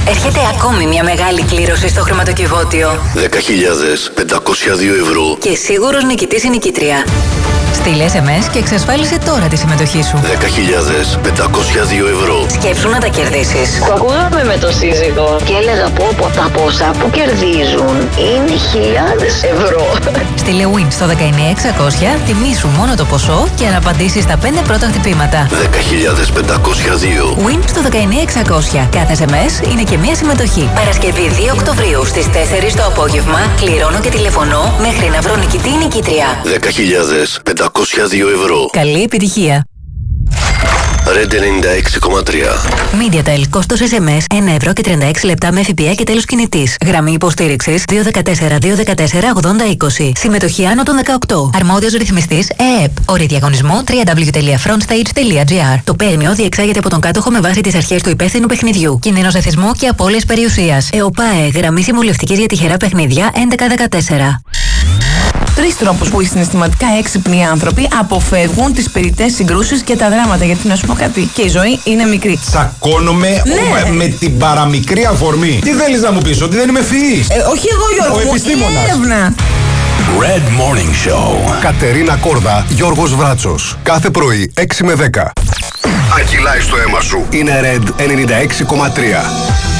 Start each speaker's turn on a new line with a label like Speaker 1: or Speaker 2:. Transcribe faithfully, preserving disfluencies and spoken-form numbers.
Speaker 1: Έρχεται ακόμη μια μεγάλη κλήρωση στο χρηματοκιβώτιο.
Speaker 2: δέκα χιλιάδες πεντακόσια δύο ευρώ.
Speaker 1: Και σίγουρος νικητής ή νικήτρια. Στείλε ες εμ ες και εξασφάλισε τώρα τη συμμετοχή σου.
Speaker 2: δέκα χιλιάδες πεντακόσια δύο ευρώ.
Speaker 1: Σκέψου να τα κερδίσεις.
Speaker 3: Το ακούγαμε με το σύζυγο και έλεγα πω πω τα ποσά που κερδίζουν είναι χιλιάδες ευρώ.
Speaker 1: Στείλε win στο δεκαεννιά εξακόσια, τιμήσου μόνο το ποσό και αν απαντήσεις στα πέντε πρώτα χτυπήματα.
Speaker 2: δέκα χιλιάδες πεντακόσια δύο.
Speaker 1: Win στο δεκαεννιά εξακόσια. Κάθε ες εμ ες είναι και μία συμμετοχή. Παρασκευή δύο Οκτωβρίου στις τέσσερις το απόγευμα κληρώνω και τηλεφωνώ μέχρι να βρω νικητή ή νικήτρια.
Speaker 2: δέκα χιλιάδες πεντακόσια δύο ευρώ.
Speaker 1: Καλή επιτυχία.
Speaker 2: Red ενενήντα έξι κόμμα τρία.
Speaker 1: MediaTel, κόστος ες εμ ες ένα ευρώ και τριάντα έξι λεπτά με ΦΠΑ και τέλος κινητής. Γραμμή υποστήριξης δύο ένα τέσσερα δύο ένα τέσσερα ογδόντα είκοσι. Συμμετοχή άνω των δεκαοκτώ. Αρμόδιος ρυθμιστής ΕΕΠ. Όροι διαγωνισμού double-u double-u double-u τελεία frontstage τελεία gr. Το παίρνιο διεξάγεται από τον κάτοχο με βάση τις αρχές του υπεύθυνου παιχνιδιού. Κίνδυνος εθισμού και απώλειας περιουσίας. ΕΟΠΑΕ, γραμμή συμβουλευτικής για τυχερά παιχνίδια έντεκα δεκατέσσερα.
Speaker 4: Τρεις τρόπους που οι συναισθηματικά έξυπνοι άνθρωποι αποφεύγουν τις περιττές συγκρούσεις και τα δράματα. Γιατί να σου πω κάτι, και η ζωή είναι μικρή.
Speaker 5: Τσακώνομαι
Speaker 4: Ναι.
Speaker 5: με την παραμικρή αφορμή. Τι θέλεις να μου πεις, ότι δεν είμαι φυής?
Speaker 4: Ε, όχι εγώ, Γιώργο,
Speaker 5: Ο
Speaker 4: μου, η
Speaker 5: επιστήμονας.
Speaker 4: έρευνα.
Speaker 6: Red Morning Show.
Speaker 7: Κατερίνα Κόρδα, Γιώργος Βράτσος. Κάθε πρωί έξι με δέκα.
Speaker 2: Ακυλάει στο αίμα σου.
Speaker 7: Είναι Red ενενήντα έξι κόμμα τρία.